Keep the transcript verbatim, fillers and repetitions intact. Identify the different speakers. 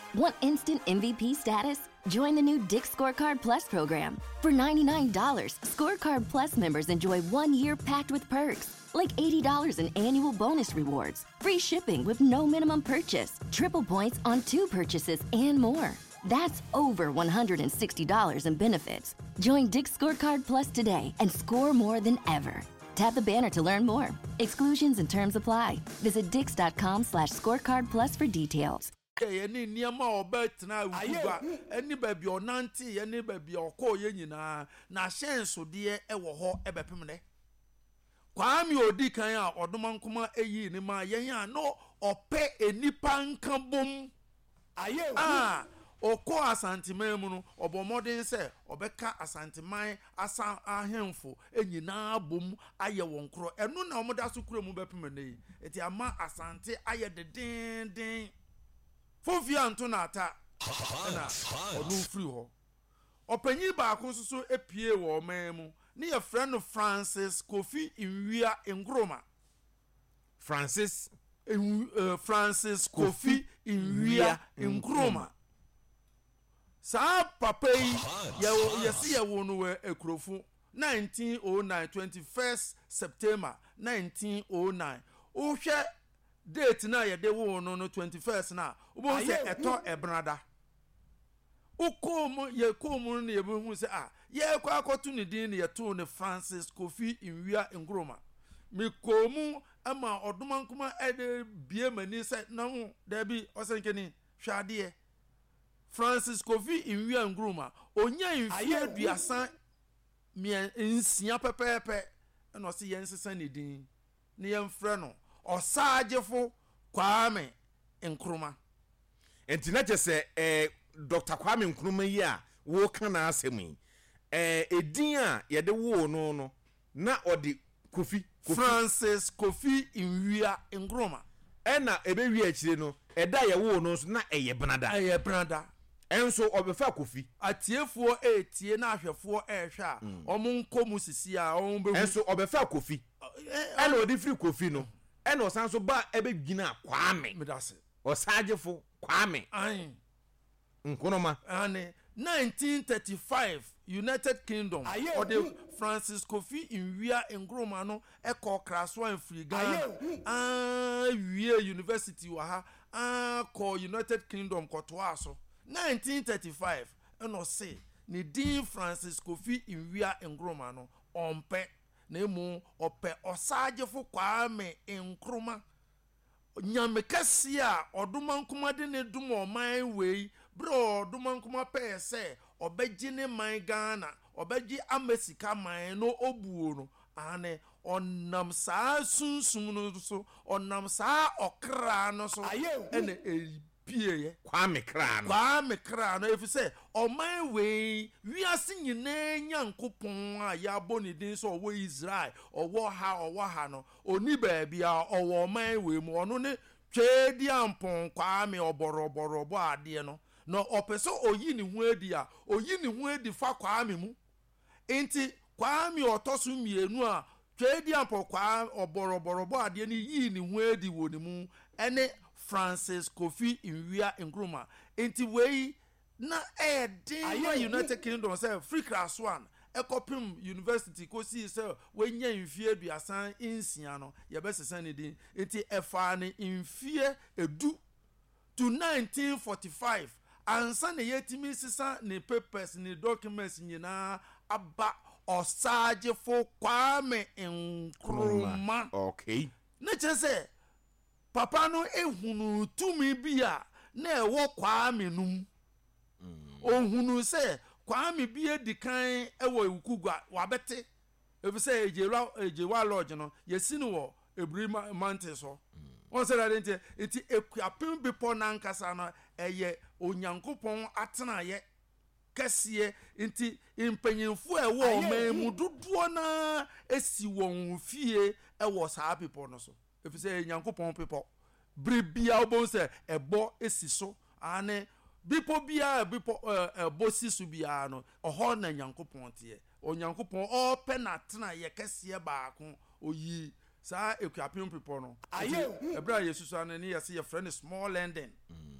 Speaker 1: Want instant M V P status? Join the new Dick's Scorecard Plus program. For ninety-nine dollars, Scorecard Plus members enjoy one year packed with perks, like eighty dollars in annual bonus rewards, free shipping with no minimum purchase, triple points on two purchases, and more. That's over one hundred sixty dollars in benefits. Join Dick's Scorecard Plus today and score more than ever. Tap the banner to learn more. Exclusions and terms apply. Visit dix.com slash scorecard plus for details.
Speaker 2: Any niama obet na uba any baby or nanti any baby or ko ye nyina na shenso de e wo ho ebepemne Kwame odi kan a odoma nkoma eyi ni ma yen ya no ope enipa nkabom aye ah oko asanteman mu no obomodin se obeka asanteman asa ahemfo enyina bom aye wonkro enu na omoda so kura mu bepemne eti ama asante aye den den Fofia Antona ata na onu free ho opanyi ba ko so epie wo memu ne ye friend Francis Kofi Inwia Nkrumah
Speaker 3: Francis
Speaker 2: uh, Francis Kofi Inwia Nkrumah sa papa ye yesi ye wo no ekrofu nineteen oh nine twenty-first September nineteen oh nine o hwe date na ye de wo no no twenty-first na obo se eto ebrada ukom ye kom ne ye hu se ah ye kwa akotu ne din ne ye to ne Francis Kofi Inwia Nkrumah mi komu ama odoma nkoma ede bie mani se na hu da bi osenkeni hwade Francis Kofi Inwia Nkrumah onya infie aduasa mi nsia pepepe na o se ye nsesa ne din ne ye mfre no Osajefo Kwame Nkrumah.
Speaker 3: Enti na jese eh Doctor Kwame Nkrumah yi a wo kana asemi eh edin a ye de wo no no na odi Kofi
Speaker 2: Francis Kofi Inwia Nkrumah
Speaker 3: ena ebe wi akire no eda ye wo no so na eye benada
Speaker 2: eye benada
Speaker 3: enso obefa Kofi
Speaker 2: atiefuo etie na ahwefo ehwe a omo nkomu sisi a omo be
Speaker 3: enso obefa Kofi ena odi free Kofi no ena osanso ba ebe gina Kwame
Speaker 2: medase
Speaker 3: osajefo Kwame
Speaker 2: ai
Speaker 3: Nkrumah
Speaker 2: ane nineteen thirty-five United Kingdom or the Francis Kofi Inwia Nkrumah no eko kraswa free Ghana ah wie university wa ha ah ko United Kingdom koto aso nineteen thirty-five eno say ni din Francis Kofi Inwia Nkrumah no ompe na emu ope osajefo Kwame Nkrumah nyame kase a odoma nkoma de ne dum oman wei bro odoma nkoma pe se obeji ne man Ghana obeji amesika man no obuo no ane onam saa sunsum no so onam saa okra no so ene epie
Speaker 3: Kwame kra no
Speaker 2: Kwame kra no efise oman wei wiase nyina nyankopon a ya boni din so wo Israel owo ha owo ha no oni ba bia owo oman wei mu ono ne twedi ampon Kwame oboroboro bo ade no no opeso oyi ni hu adi a oyi ni hu adi fa Kwame mu enti Kwame otosu mienu a twedi ampon kwa oboroboro bo ade ni yi ni hu adi wo ni mu ene Francis Kofi Inwia Nkrumah enti wei na edin United Kingdom say free class one ekopim university ko si say we nya infie aduasan insia no ye be sesa ne din enti efa ne infie edu to nineteen forty-five ansa ne yetimi sesa ne papers ne documents nyina aba osajefo Kwame Nkrumah
Speaker 3: okay
Speaker 2: na chese papa no ehunu tumi bia na ewo Kwame num ohunu se Kwame bia dikan ewo ukugwa wabete efise ejewa ejewa lodge no yesi no wo ebri mountain so on say that enti eti ekuapem bepo na nkasa no eye onyankopon atena ye kese enti impanyinfo ewo memu dodo na esi won fie ewo saa people no so efise nyankopon people bribia obo se ebo esi so ane bipo bia bipo ebo si so bia no oho na nyankopon tie onyankopon o pe na tena ye kese baako oyi saa ekuapem people no aye ebra yesu so ane ne yesi ye friend small lending